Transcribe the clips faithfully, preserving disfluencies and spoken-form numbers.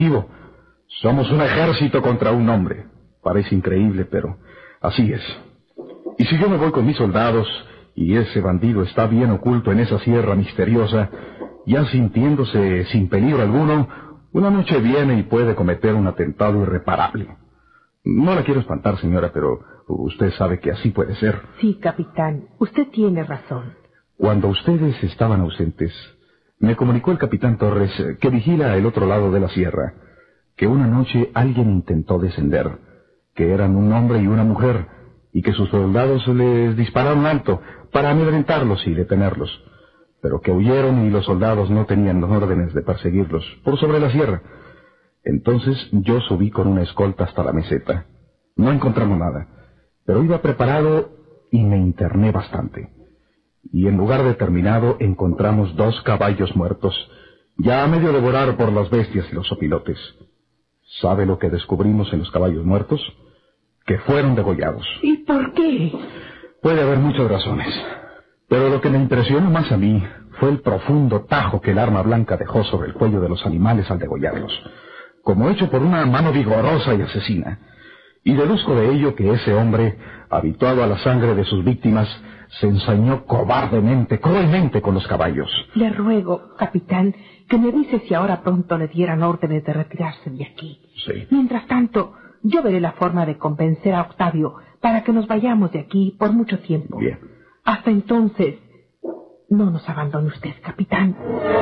Somos un ejército contra un hombre. Parece increíble, pero así es. Y si yo me voy con mis soldados y ese bandido está bien oculto en esa sierra misteriosa, ya sintiéndose sin peligro alguno, una noche viene y puede cometer un atentado irreparable. No la quiero espantar, señora, pero usted sabe que así puede ser. Sí, capitán, usted tiene razón. Cuando ustedes estaban ausentes, me comunicó el capitán Torres, que vigila el otro lado de la sierra, que una noche alguien intentó descender, que eran un hombre y una mujer, y que sus soldados les dispararon alto para amedrentarlos y detenerlos, pero que huyeron y los soldados no tenían órdenes de perseguirlos por sobre la sierra. Entonces yo subí con una escolta hasta la meseta. No encontramos nada, pero iba preparado y me interné bastante. Y en lugar determinado encontramos dos caballos muertos, ya a medio devorar por las bestias y los opilotes. ¿Sabe lo que descubrimos en los caballos muertos? Que fueron degollados. ¿Y por qué? Puede haber muchas razones, pero lo que me impresionó más a mí fue el profundo tajo que el arma blanca dejó sobre el cuello de los animales al degollarlos, como hecho por una mano vigorosa y asesina. Y deduzco de ello que ese hombre, habituado a la sangre de sus víctimas, se ensañó cobardemente, cruelmente con los caballos. Le ruego, capitán, que me avise si ahora pronto le dieran órdenes de retirarse de aquí. Sí. Mientras tanto, yo veré la forma de convencer a Octavio para que nos vayamos de aquí por mucho tiempo. Bien. Hasta entonces, no nos abandone usted, capitán.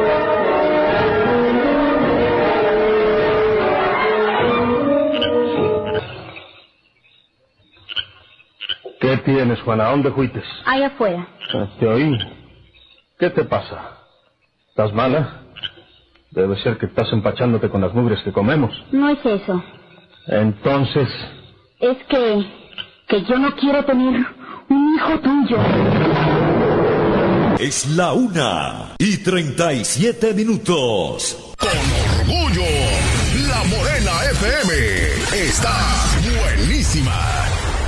¿Qué tienes, Juana? ¿A dónde fuites? Ahí afuera. Te oí. ¿Qué te pasa? ¿Estás mala? Debe ser que estás empachándote con las mugres que comemos. No es eso. Entonces... Es que... que yo no quiero tener un hijo tuyo. Es la una y treinta y siete minutos. Con orgullo, La Morena F M está buenísima.